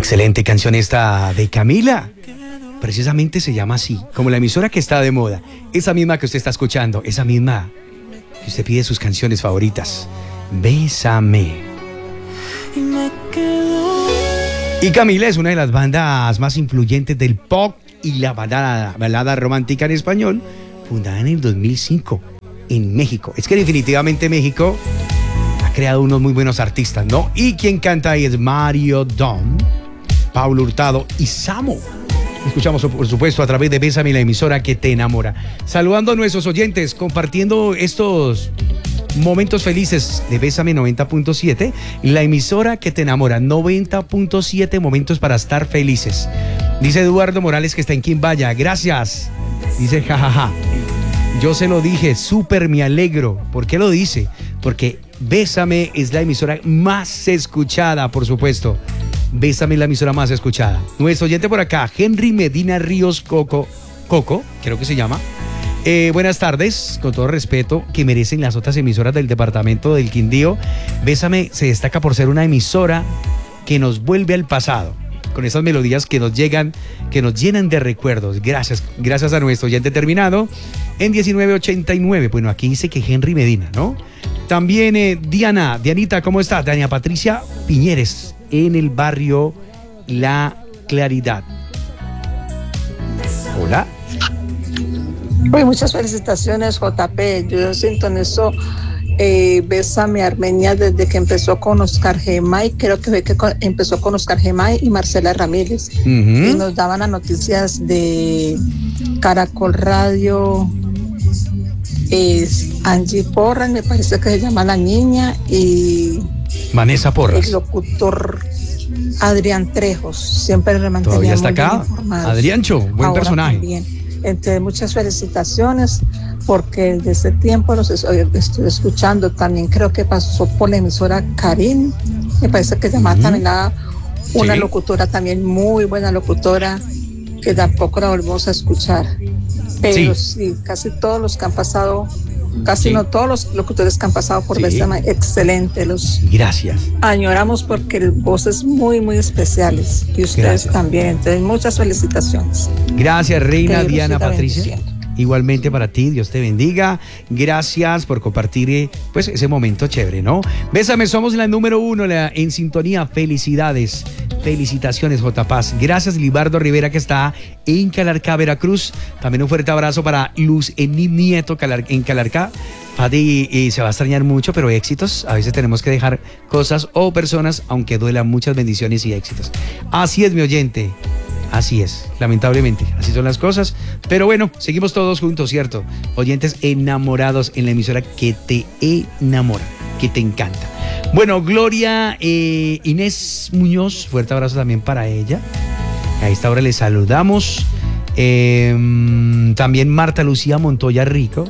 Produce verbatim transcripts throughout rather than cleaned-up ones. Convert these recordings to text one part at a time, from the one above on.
Excelente canción esta de Camila. Precisamente se llama así, como la emisora que está de moda. Esa misma que usted está escuchando, esa misma que usted pide sus canciones favoritas. Bésame. Y Camila es una de las bandas más influyentes del pop y la balada, balada romántica en español, fundada en el dos mil cinco en México. Es que definitivamente México ha creado unos muy buenos artistas, ¿no? Y quien canta ahí es Mario Dom, Paulo Hurtado y Samo. Escuchamos, por supuesto, a través de Bésame, la emisora que te enamora. Saludando a nuestros oyentes, compartiendo estos momentos felices de Bésame noventa punto siete, la emisora que te enamora, noventa punto siete momentos para estar felices. Dice Eduardo Morales que está en Quimbaya, gracias. Dice jajaja, yo se lo dije, súper me alegro. ¿Por qué lo dice? Porque Bésame es la emisora más escuchada, por supuesto. Bésame es la emisora más escuchada. Nuestro oyente por acá, Henry Medina Ríos Coco, Coco, creo que se llama. Eh, buenas tardes, con todo respeto que merecen las otras emisoras del departamento del Quindío. Bésame se destaca por ser una emisora que nos vuelve al pasado, con esas melodías que nos llegan, que nos llenan de recuerdos. Gracias, gracias a nuestro oyente terminado en diecinueve ochenta y nueve. Bueno, aquí dice que Henry Medina, ¿no? También eh, Diana, Dianita, ¿cómo está? Diana Patricia Piñeres, en el barrio La Claridad. Hola. Pues muchas felicitaciones, J P. Yo sintonizo eh, Bésame Armenia desde que empezó con Oscar Gemay. Creo que fue que con, empezó con Oscar Gemay y Marcela Ramírez. Uh-huh. Y nos daban las noticias de Caracol Radio. Es Angie Porras, me parece que se llama la niña, y Vanessa Porras. El locutor Adrián Trejos, siempre me mantenía ¿Todavía está muy acá? bien informados. Adriancho, buen Ahora personaje. También. Entonces, muchas felicitaciones, porque desde ese tiempo los estoy, estoy escuchando. También creo que pasó por la emisora Karim, me parece que se llama uh-huh. también la, una sí. locutora también, muy buena locutora, que tampoco la volvemos a escuchar. Pero sí, sí casi todos los que han pasado, casi sí. no todos los locutores que han pasado por sí. Bésame, excelente. Los Gracias. Añoramos porque el voces muy, muy especiales. Y ustedes Gracias. También. Entonces, muchas felicitaciones. Gracias, Reina Diana Patricia. Igualmente para ti, Dios te bendiga. Gracias por compartir pues ese momento chévere, ¿no? Bésame, somos la número uno la, en sintonía. Felicidades, felicitaciones, J. Paz. Gracias, Libardo Rivera, que está en Calarcá, Veracruz. También un fuerte abrazo para Luz Ení Nieto en Calarcá. Padre, eh, se va a extrañar mucho, pero éxitos. A veces tenemos que dejar cosas o personas, aunque duelan. Muchas bendiciones y éxitos. Así es, mi oyente. Así es, lamentablemente, así son las cosas. Pero bueno, seguimos todos juntos, ¿cierto? Oyentes enamorados en la emisora que te enamora, que te encanta. Bueno, Gloria eh, Inés Muñoz, fuerte abrazo también para ella. A esta hora les saludamos. Eh, también Marta Lucía Montoya Rico,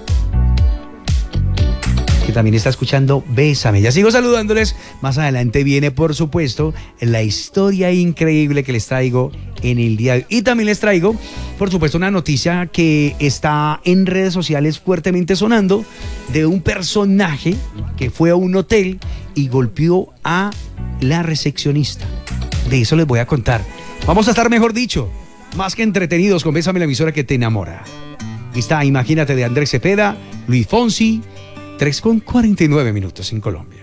que también está escuchando Bésame. Ya sigo saludándoles. Más adelante viene, por supuesto, la historia increíble que les traigo en el día de hoy. Y también les traigo, por supuesto, una noticia que está en redes sociales fuertemente sonando, de un personaje que fue a un hotel y golpeó a la recepcionista. De eso les voy a contar. Vamos a estar, mejor dicho, más que entretenidos con Bésame, la emisora que te enamora. Está Imagínate de Andrés Cepeda, Luis Fonsi. tres con cuarenta y nueve minutos en Colombia.